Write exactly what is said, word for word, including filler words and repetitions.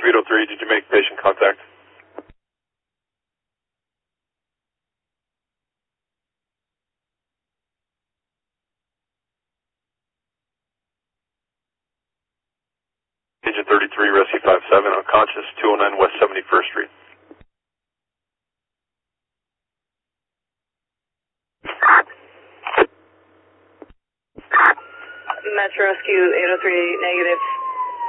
Rescue eight oh three, did you make patient contact? Agent thirty-three, Rescue five seven, unconscious, two oh nine West seventy-first Street. Metro Rescue eight oh three, negative.